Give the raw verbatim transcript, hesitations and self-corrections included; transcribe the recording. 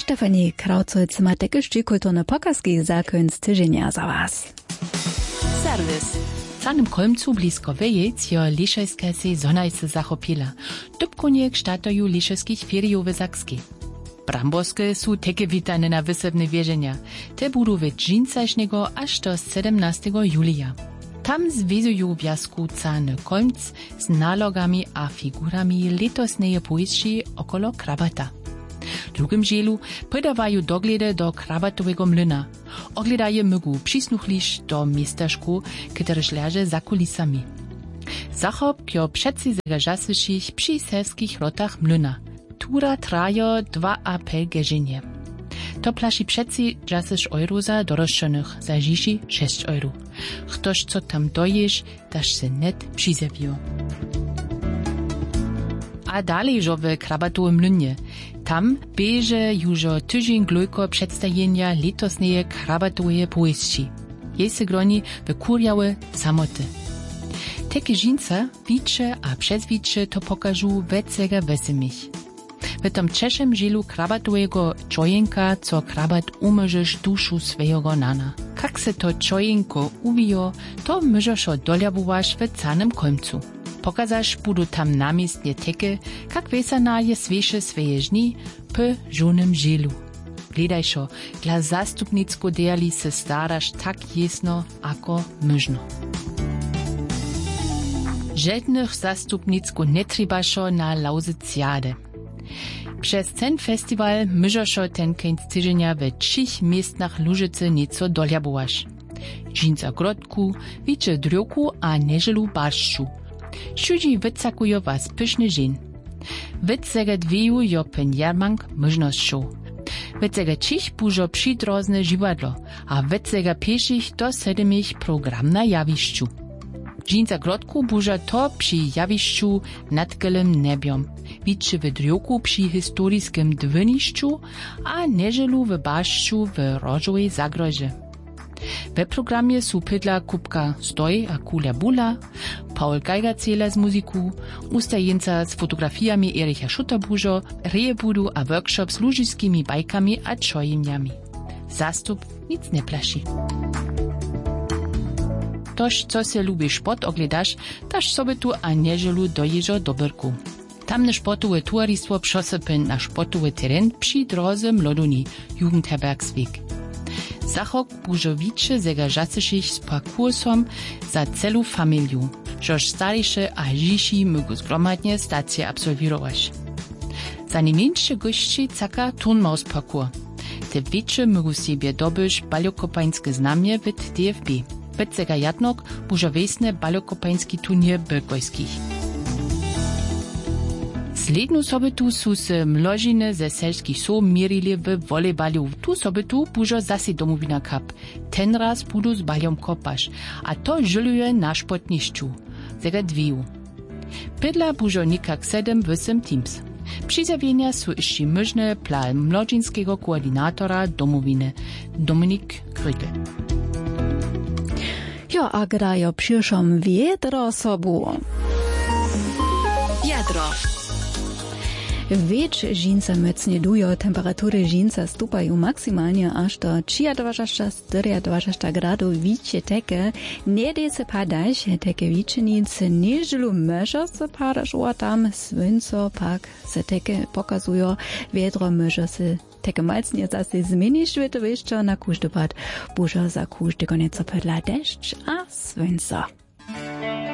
Stefanie Krautzoc ma tekišći kulturne pokazki za konc tydzienia za was. Serwis. W samym końcu blisko Wejec jo liszejska sezona se zachopila. Dubkonie kształtują liszejskich feriów w Zakski. Bramborskie są takie witane na wysebne wierzenia. Te budú od dżincaśnego aż do sedemnastego julia. Tam zvezujú wjazku cany końc z nalogami a figurami letosnej powieści okolo krabata. W drugim žielu podawajú doglede do krabatovego mlyna. Ogledaje mygu přisnuchliš do miestašku, kteréž leže za kulisami. Zachop kjo přeci zagažasyšich při selskich rotach mlyna. Tura trajo dwa a pol geženje. To plaši přeci džasyš euro za doroščených, za žiši šest euro. Ktož co tam doješ, daš se net přizevio. A dalej žo w krabatowym mlynie. Tam bieže južo tyžień glojko przedstawienia letosneje krabatowe powieści. Jej se groni w kurjawe samoty. Teke žinca wicze a przezwicze to pokażu wecega wesemich. W tom czeszem žielu krabatowego czojenka, co krabat umożesz duszu swojego nana. Kak se to czojenko uwijo, to myżoszo doljabuwasz w canym końcu. Pokazaš budu tam namistnie teke, kak vesana je sveše sveje žni p žunem žilu. Gledajšo, dla zastupnicko dejali se staraš tak jesno, ako myžno. Žednych zastupnicko netrebašo na Lausitziade. Przez ten festiwal myžošo ten kęć tyženia we třich miestnach Lužice nieco doljabovaš. Džinca grodku, wicze drjoku a neželu baršču. Šudzi wycakują was pyszny żin. Wycegadwieju jo pen jarmank myżnością. Wycega cich bużo przydrozne žiwadlo, a wycega pieszych do sedemich program na jawiszczu. Dżinca grodku buża to przy jawiszczu nad gelem nebiom, wiczy w drjoku przy historyskim dwyniszczu, a neżelu w baszczu w rożowej zagrozie. W programie są pydla Kupka Stoj a Kula Bula, Paul Geigerzähler z muziku, ustajenca z fotografiami Ericha Schutterbužo, rejebudu a workshop z lužiskimi bajkami a čojimňami. Zastup nic ne plaši. Tož, co se lubi šport ogledaš, taž sobetu a neželu doježo do Brku. Tamne športowe towaristwo přosypy na športowy teren przy drodze Mloduni, Jugendherbergsweg. Zachok bužo wicze zegažasyšich z parkursom za celu familiu, žož starejsze a žiši mogu zgromadnie stacje absolwirować. Za najmniejsze gości caka turnmaus parkour. Te wicze mogu sobie dobyć baliokopańskie znamie w D F B. Wecega jadnok bužo wesne baliokopański turnier Bylkojskich. Slednú sobotu sú se mložine ze selských sov mierili v volejbalu. Tu sobotu bužo zasi domovina cup. Ten raz budu s baljom kopaš. A to želuje na športnišću. Zega dviju. Pydla bužo nikak sedem vysem teams. Přizavjenja sú ešte možné pla mlodžinského koordinátora domovine Dominik Krügel. Jo, a grajo przyszłom wiedro sobu. Jadro. Wiecz žinca mocnie dujo, temperatury žinca stupają maksymalnie aż do dwadzieścia trzy do czterdziestu gradów wicie teke, nie de se padać, teke wiczenice nie żylu może se padać, a tam swynco pak se teke pokazują, wiedro może se teke malcnie zase zmienić światowieszczo na każdy pad, bużo za każdy koniec padla deszcz a swynco.